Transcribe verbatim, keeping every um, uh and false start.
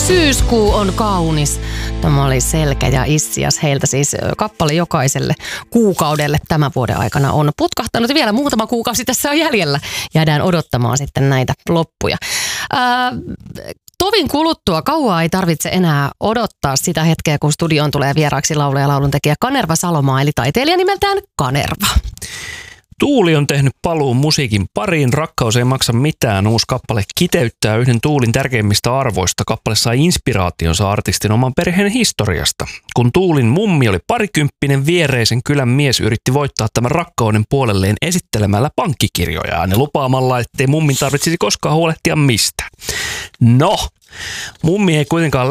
Syyskuu on kaunis. Tämä oli Selkä ja Issias. Heiltä siis kappale jokaiselle kuukaudelle tämän vuoden aikana on putkahtanut. Vielä muutama kuukausi tässä on jäljellä. Jäädään odottamaan sitten näitä loppuja. Ää, tovin kuluttua kauaa ei tarvitse enää odottaa sitä hetkeä, kun studioon tulee vieraaksi laulaja ja lauluntekijä Kanerva Salomaa, eli taiteilija nimeltään Kanerva. Tuuli on tehnyt paluun musiikin pariin. Rakkaus ei maksa mitään. Uusi kappale kiteyttää yhden Tuulin tärkeimmistä arvoista. Kappale sai inspiraationsa artistin oman perheen historiasta. Kun Tuulin mummi oli parikymppinen, viereisen kylän mies yritti voittaa tämän rakkauden puolelleen esittelemällä pankkikirjojaan ja lupaamalla, ettei mummin tarvitsisi koskaan huolehtia mistään. No, mummi ei kuitenkaan